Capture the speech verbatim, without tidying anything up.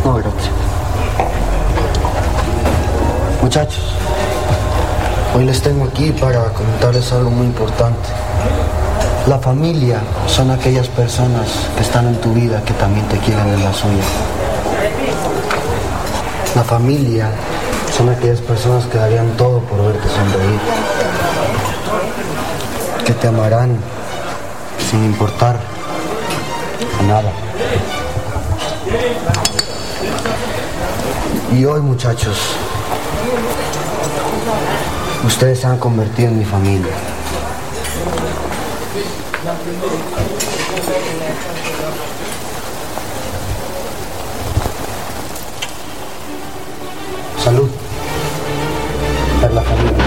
No, gracias. Muchachos, hoy les tengo aquí para comentarles algo muy importante. La familia son aquellas personas que están en tu vida que también te quieren en la suya. La familia son aquellas personas que darían todo por verte sonreír, que te amarán sin importar a nada. Y hoy, muchachos, ustedes se han convertido en mi familia. Salud por la familia.